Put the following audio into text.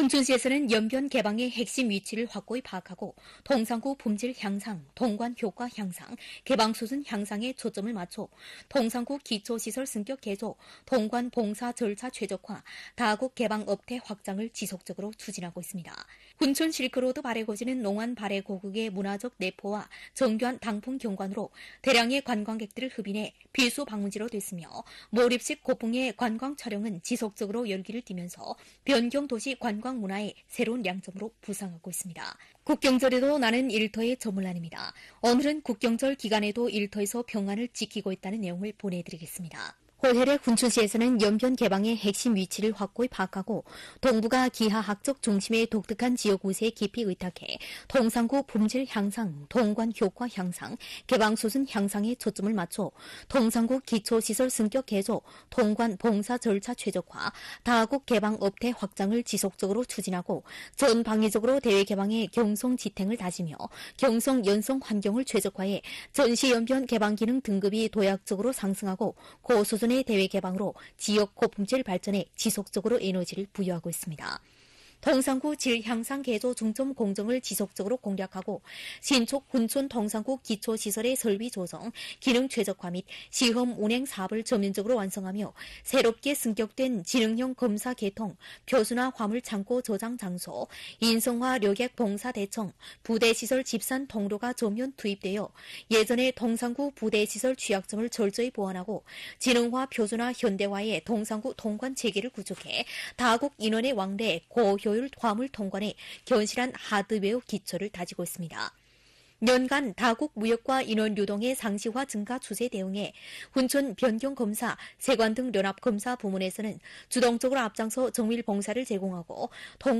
훈춘시에서는 연변 개방의 핵심 위치를 확고히 파악하고 통상구 품질 향상, 통관 효과 향상, 개방 수준 향상에 초점을 맞춰 통상구 기초시설 승격 개조, 통관 봉사 절차 최적화, 다국 개방 업태 확장을 지속적으로 추진하고 있습니다. 훈춘 실크로드 발해고지는 농안 발해고국의 문화적 내포와 정교한 당풍 경관으로 대량의 관광객들을 흡인해 필수 방문지로 됐으며 몰입식 고풍의 관광 촬영은 지속적으로 열기를 띠면서 변경 도시 관광 문화의 새로운 양점으로 부상하고 있습니다. 국경절에도 나는 일터의 저물란입니다. 오늘은 국경절 기간에도 일터에서 평안을 지키고 있다는 내용을 보내드리겠습니다. 올해의 훈춘시에서는 연변 개방의 핵심 위치를 확고히 파악하고 동부가 기하학적 중심의 독특한 지역 우세에 깊이 의탁해 통상구 품질 향상, 통관 효과 향상, 개방 수준 향상에 초점을 맞춰 통상구 기초시설 승격 개조, 통관 봉사 절차 최적화, 다국 개방 업태 확장을 지속적으로 추진하고 전 방위적으로 대외 개방의 경성 지탱을 다지며 경성 연성 환경을 최적화해 전시 연변 개방 기능 등급이 도약적으로 상승하고 고수준 대외 개방으로 지역 고품질 발전에 지속적으로 에너지를 부여하고 있습니다. 통상구 질 향상 개조 중점 공정을 지속적으로 공략하고 신촉 훈춘 통상구 기초시설의 설비 조정, 기능 최적화 및 시험 운행 사업을 전면적으로 완성하며 새롭게 승격된 지능형 검사 개통, 표준화 화물 창고 저장 장소, 인성화 료객 봉사 대청, 부대시설 집산 통로가 전면 투입되어 예전의 통상구 부대시설 취약점을 철저히 보완하고 지능화 표준화 현대화의 통상구 통관 체계를 구축해 다국 인원의 왕래 고효율 화물 통관에 견실한 하드웨어 기초를 다지고 있습니다. 연간 다국 무역과 인원 유동의 상시화 증가 추세 대응에 훈춘 변경검사, 세관 등 연합검사 부문에서는 주동적으로 앞장서 정밀 봉사를 제공하고